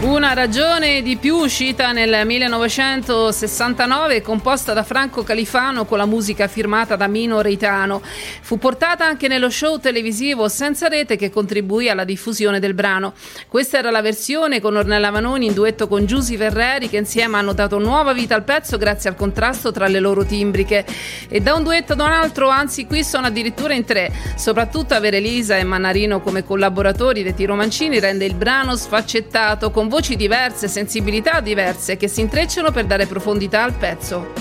Una ragione di più, uscita nel 1969, composta da Franco Califano con la musica firmata da Mino Reitano. Fu portata anche nello show televisivo Senza Rete che contribuì alla diffusione del brano. Questa era la versione con Ornella Vanoni in duetto con Giusy Ferreri, che insieme hanno dato nuova vita al pezzo grazie al contrasto tra le loro timbriche. E da un duetto ad un altro, anzi qui sono addirittura in tre. Soprattutto avere Lisa e Mannarino come collaboratori dei Tiro Mancini rende il brano sfaccettato, con voci diverse, sensibilità diverse che si intrecciano per dare profondità al pezzo.